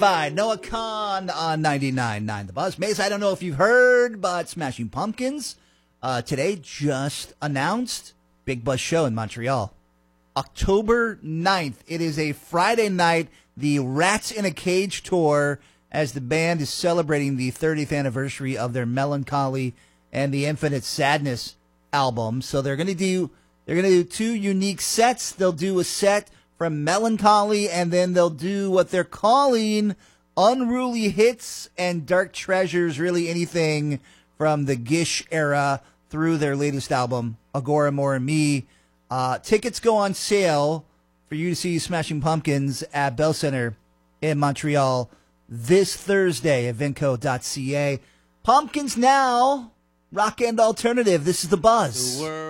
By Noah Khan on 99.9 The Buzz. Mace, I don't know if you've heard, but Smashing Pumpkins today just announced Big Buzz Show in Montreal. October 9th. It is a Friday night, the Rats in a Cage tour, as the band is celebrating the 30th anniversary of their Melancholy and the Infinite Sadness album. So they're going to do two unique sets. They'll do a set from Melancholy, and then they'll do what they're calling Unruly Hits and Dark Treasures, really anything from the Gish era through their latest album, Agora More and Me. Tickets go on sale for you to see Smashing Pumpkins at Bell Center in Montreal this Thursday at Vinco.ca. Pumpkins now, rock and alternative. This is The Buzz.